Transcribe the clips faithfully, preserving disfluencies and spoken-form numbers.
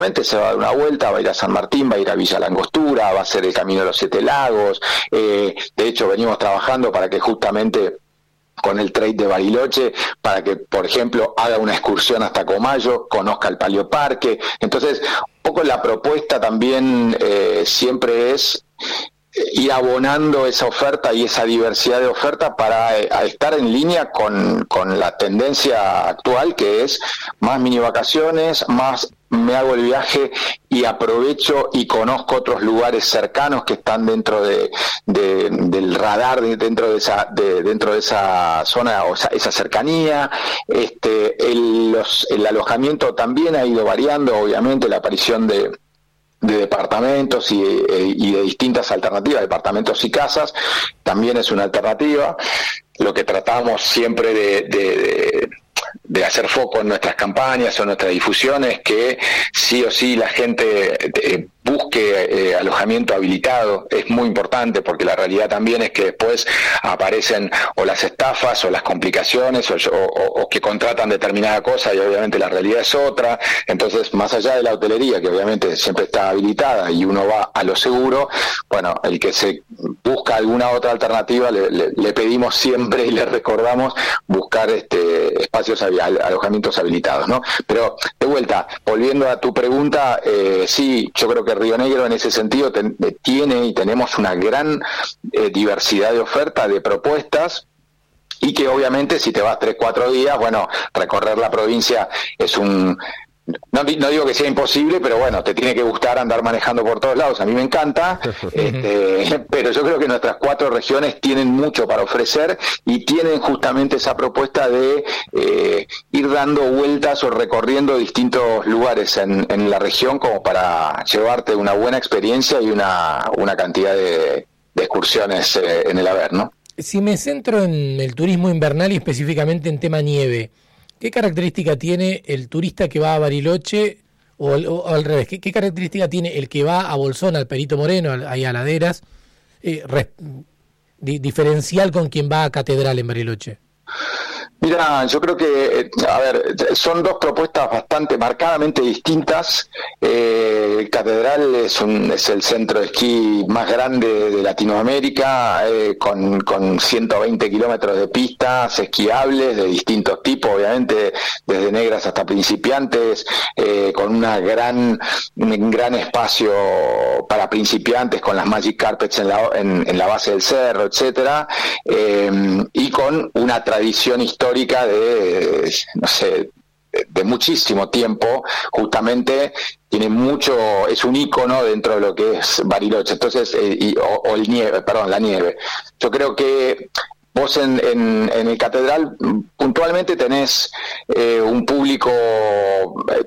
se va a dar una vuelta, va a ir a San Martín, va a ir a Villa Langostura, va a hacer el Camino de los Siete Lagos. Eh, de hecho, venimos trabajando para que justamente con el trade de Bariloche, para que, por ejemplo, haga una excursión hasta Comayo, conozca el Paleoparque. Entonces, un poco la propuesta también eh, siempre es ir abonando esa oferta y esa diversidad de oferta para eh, estar en línea con, con la tendencia actual, que es más mini vacaciones, más me hago el viaje y aprovecho y conozco otros lugares cercanos que están dentro de, de del radar, de, dentro de esa de, dentro de esa zona o esa, esa cercanía. Este el, los, el alojamiento también ha ido variando, obviamente, la aparición de de departamentos y, y de distintas alternativas, departamentos y casas, también es una alternativa. Lo que tratamos siempre de, de, de, de hacer foco en nuestras campañas o en nuestras difusiones, que sí o sí la gente eh, busque eh, alojamiento habilitado. Es muy importante, porque la realidad también es que después aparecen o las estafas o las complicaciones o, o, o que contratan determinada cosa y obviamente la realidad es otra. Entonces, más allá de la hotelería, que obviamente siempre está habilitada y uno va a lo seguro, bueno, el que se busca alguna otra alternativa, le, le, le pedimos siempre y le recordamos buscar este espacios, alojamientos habilitados, ¿no? Pero, de vuelta, volviendo a tu pregunta, eh, sí, yo creo que Río Negro en ese sentido ten, tiene y tenemos una gran eh, diversidad de oferta, de propuestas, y que obviamente si te vas tres, cuatro días, bueno, recorrer la provincia es un... No, no digo que sea imposible, pero bueno, te tiene que gustar andar manejando por todos lados. A mí me encanta, este, pero yo creo que nuestras cuatro regiones tienen mucho para ofrecer y tienen justamente esa propuesta de eh, ir dando vueltas o recorriendo distintos lugares en, en la región, como para llevarte una buena experiencia y una, una cantidad de, de excursiones eh, en el haber, ¿no? Si me centro en el turismo invernal y específicamente en tema nieve, ¿qué característica tiene el turista que va a Bariloche, o, o, o al revés, ¿qué, qué característica tiene el que va a Bolsón, al Perito Moreno, ahí a Laderas, eh, res, di, diferencial con quien va a Catedral en Bariloche? Mira, yo creo que, a ver, son dos propuestas bastante marcadamente distintas. Eh, Catedral es, un, es el centro de esquí más grande de Latinoamérica, eh, con, con ciento veinte kilómetros de pistas esquiables de distintos tipos, obviamente, desde negras hasta principiantes, eh, con una gran, un gran espacio para principiantes, con las Magic Carpets en la, en, en la base del cerro, etcétera, eh, y con una tradición histórica de, no sé, de, de muchísimo tiempo. Justamente tiene mucho, es un ícono dentro de lo que es Bariloche. Entonces, eh, y, o, o el nieve, perdón, la nieve. Yo creo que vos en, en, en el Catedral puntualmente tenés eh, un público eh,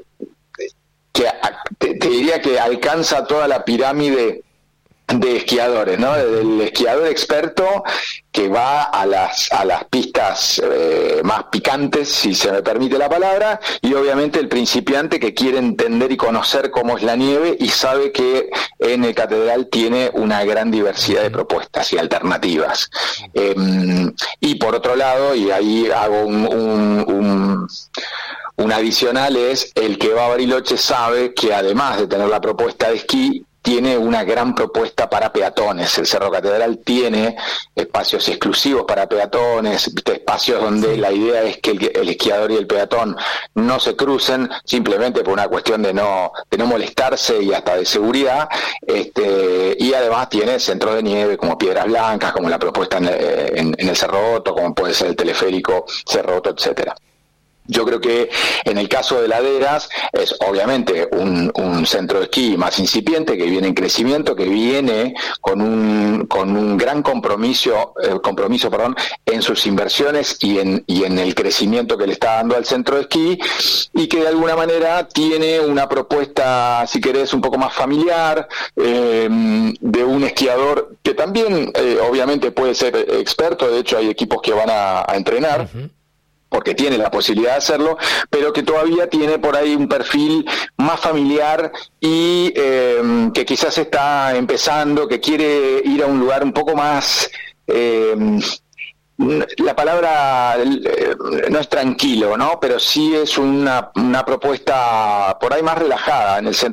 que te, te diría que alcanza toda la pirámide de esquiadores, ¿no? Desde el esquiador experto que va a las a las pistas eh, más picantes, si se me permite la palabra, y obviamente el principiante que quiere entender y conocer cómo es la nieve y sabe que en el Catedral tiene una gran diversidad de propuestas y alternativas. Eh, y por otro lado, y ahí hago un, un, un un adicional, es el que va a Bariloche sabe que además de tener la propuesta de esquí, tiene una gran propuesta para peatones. El Cerro Catedral tiene espacios exclusivos para peatones, espacios donde la idea es que el, el esquiador y el peatón no se crucen, simplemente por una cuestión de no de no molestarse y hasta de seguridad. Este, y además tiene centros de nieve como Piedras Blancas, como la propuesta en, en, en el Cerro Otto, como puede ser el teleférico Cerro Otto, etcétera. Yo creo que en el caso de Laderas es obviamente un, un centro de esquí más incipiente, que viene en crecimiento, que viene con un con un gran compromiso eh, compromiso perdón en sus inversiones y en y en el crecimiento que le está dando al centro de esquí, y que de alguna manera tiene una propuesta, si querés, un poco más familiar, eh, de un esquiador que también eh, obviamente puede ser experto. De hecho hay equipos que van a, a entrenar, uh-huh, porque tiene la posibilidad de hacerlo, pero que todavía tiene por ahí un perfil más familiar y eh, que quizás está empezando, que quiere ir a un lugar un poco más, eh, La palabra eh, no es tranquilo, ¿no? Pero sí es una, una propuesta por ahí más relajada en el centro